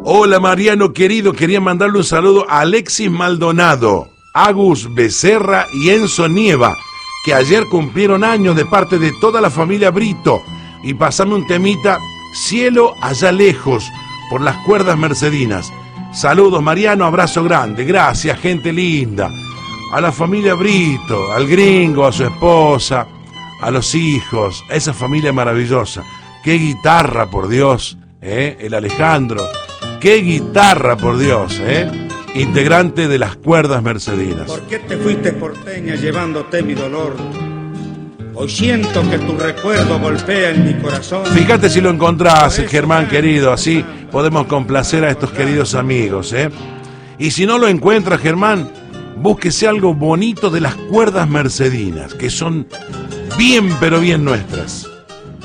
Hola Mariano querido, quería mandarle un saludo a Alexis Maldonado, Agus Becerra y Enzo Nieva, que ayer cumplieron años de parte de toda la familia Brito. Y pasame un temita, Cielo allá lejos, por las cuerdas mercedinas. Saludos Mariano, abrazo grande, gracias gente linda. A la familia Brito, al gringo, a su esposa, a los hijos, a esa familia maravillosa. Qué guitarra, por Dios, el Alejandro. Qué guitarra, por Dios, integrante de las cuerdas mercedinas. ¿Por qué te fuiste porteña llevándote mi dolor? Hoy siento que tu recuerdo golpea en mi corazón. Fíjate si lo encontrás, Germán querido, así podemos complacer a estos queridos amigos, Y si no lo encuentras, Germán, búsquese algo bonito de las cuerdas mercedinas, que son bien, pero bien nuestras.